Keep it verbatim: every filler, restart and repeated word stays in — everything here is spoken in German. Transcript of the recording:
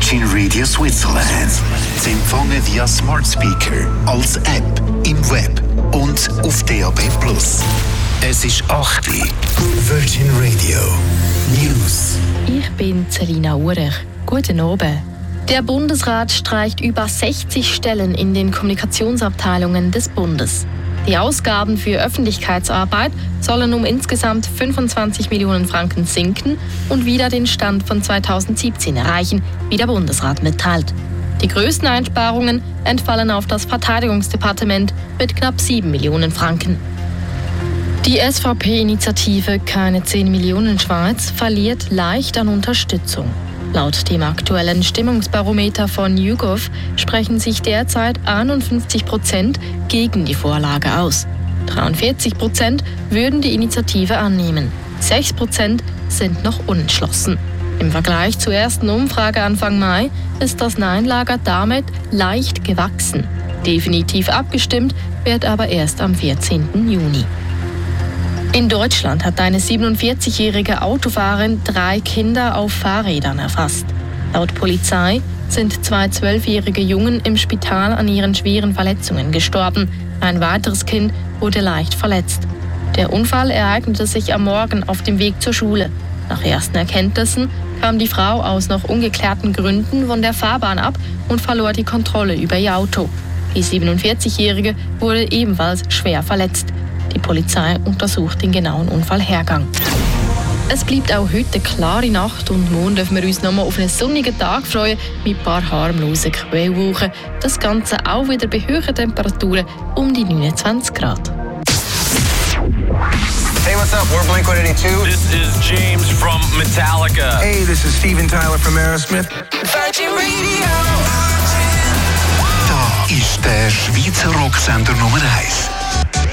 Virgin Radio Switzerland. Sie empfangen via Smart Speaker, als App, im Web und auf D A B plus. Es ist acht Uhr. Virgin Radio News. Ich bin Selina Urech. Guten Abend. Der Bundesrat streicht über sechzig Stellen in den Kommunikationsabteilungen des Bundes. Die Ausgaben für Öffentlichkeitsarbeit sollen um insgesamt fünfundzwanzig Millionen Franken sinken und wieder den Stand von zweitausendsiebzehn erreichen, wie der Bundesrat mitteilt. Die größten Einsparungen entfallen auf das Verteidigungsdepartement mit knapp sieben Millionen Franken. Die S V P-Initiative Keine zehn Millionen Schweiz verliert leicht an Unterstützung. Laut dem aktuellen Stimmungsbarometer von YouGov sprechen sich derzeit einundfünfzig Prozent gegen die Vorlage aus. dreiundvierzig Prozent würden die Initiative annehmen. sechs Prozent sind noch unentschlossen. Im Vergleich zur ersten Umfrage Anfang Mai ist das Nein-Lager damit leicht gewachsen. Definitiv abgestimmt wird aber erst am vierzehnten Juni. In Deutschland hat eine siebenundvierzigjährige Autofahrerin drei Kinder auf Fahrrädern erfasst. Laut Polizei sind zwei zwölfjährige Jungen im Spital an ihren schweren Verletzungen gestorben. Ein weiteres Kind wurde leicht verletzt. Der Unfall ereignete sich am Morgen auf dem Weg zur Schule. Nach ersten Erkenntnissen kam die Frau aus noch ungeklärten Gründen von der Fahrbahn ab und verlor die Kontrolle über ihr Auto. Die siebenundvierzigjährige wurde ebenfalls schwer verletzt. Die Polizei untersucht den genauen Unfallhergang. Es bleibt auch heute eine klare Nacht und morgen dürfen wir uns nochmal auf einen sonnigen Tag freuen mit ein paar harmlosen Quellwolken. Das Ganze auch wieder bei höheren Temperaturen um die neunundzwanzig Grad. Hey, what's up? We're Blink one eighty-two. This is James from Metallica. Hey, this is Steven Tyler from Aerosmith. Virgin Radio. Da ist der Schweizer Rocksender Nummer eins.